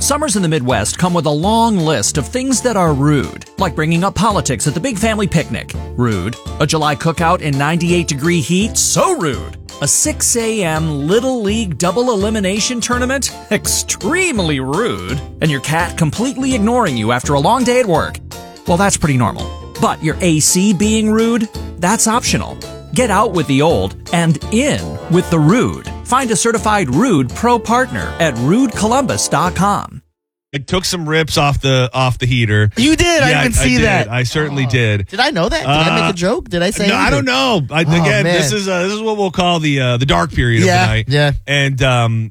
Summers in the Midwest come with a long list of things that are rude, like bringing up politics at the big family picnic. Rude. A July cookout in 98-degree heat? So rude. A 6 a.m. Little League double elimination tournament? Extremely rude. And your cat completely ignoring you after a long day at work? Well, that's pretty normal. But your AC being rude? That's optional. Get out with the old and in with the rude. Find a certified Rude Pro partner at rudecolumbus.com. I took some rips off the heater. You did. I can see that. I certainly did. Did I know that? Did I make a joke? Did I say? No, anything? I don't know. Again, man. this is what we'll call the dark period of the night. Yeah. And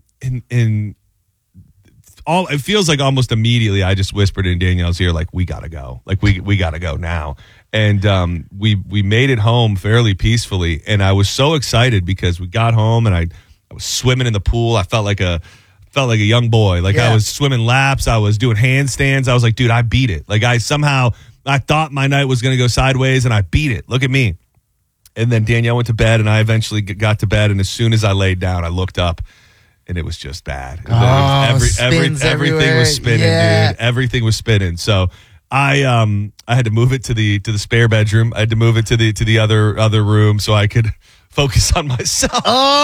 it feels like almost immediately I just whispered in Danielle's ear, like, we gotta go. Like we gotta go now. And we made it home fairly peacefully. And I was so excited because we got home and I was swimming in the pool. I felt like a young boy. Like I was swimming laps. I was doing handstands. I was like, dude, I beat it. Like I thought my night was going to go sideways and I beat it. Look at me. And then Danielle went to bed and I eventually got to bed. And as soon as I laid down, I looked up and it was just bad. Everything was spinning, dude. Everything was spinning. So I had to move it to the spare bedroom. I had to move it to the other room so I could focus on myself.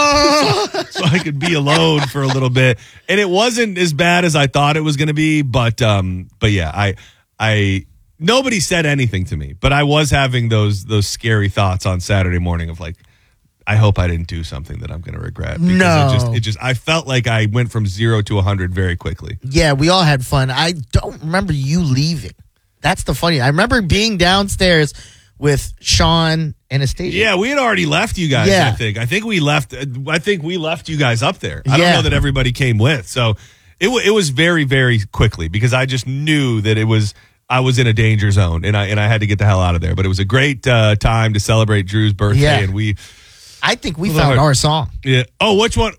So I could be alone for a little bit. And it wasn't as bad as I thought it was going to be, but yeah, I nobody said anything to me, but I was having those scary thoughts on Saturday morning of like, I hope I didn't do something that I'm going to regret. Because it just I felt like I went from 0 to 100 very quickly. Yeah, we all had fun. I don't remember you leaving. That's the funny. I remember being downstairs with Sean and Anastasia. Yeah, we had already left you guys, Yeah. I think we left you guys up there. I don't know that everybody came with. So it was very, very quickly because I just knew that I was in a danger zone and I had to get the hell out of there. But it was a great time to celebrate Drew's birthday. Yeah. And I think we found our song. Yeah. Oh, which one?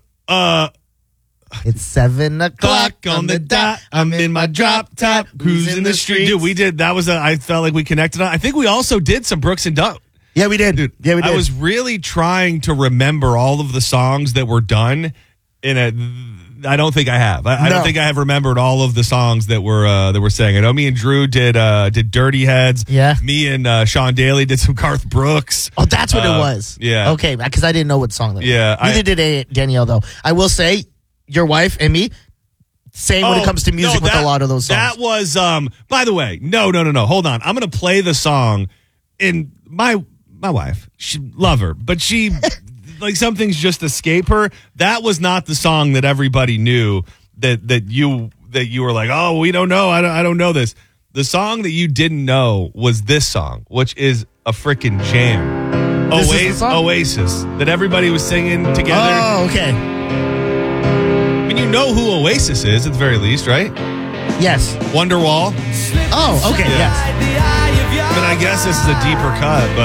It's 7 o'clock on the dot. I'm in my drop top, cruising the street. Dude, we did. I felt like we connected on. I think we also did some Brooks and Dunn. Yeah, we did. Dude, yeah, we did. I was really trying to remember all of the songs that were done I don't think I have. I don't think I have remembered all of the songs that were sang. I know me and Drew did Dirty Heads. Yeah. Me and Sean Daly did some Garth Brooks. Oh, that's what it was. Yeah. Okay, because I didn't know what song that was. Yeah. Neither did Danielle, though. I will say, your wife and me, same when it comes to music with a lot of those songs. That was, by the way, no. Hold on. I'm going to play the song. And my wife, love her, but she, like some things just escape her. That was not the song that everybody knew that you were like, oh, we don't know. I don't know this. The song that you didn't know was this song, which is a freaking jam. Oasis, that everybody was singing together. Oh, okay. You know who Oasis is at the very least, right? Yes. Wonderwall. Oh, okay, yes. I mean, I guess this is a deeper cut, but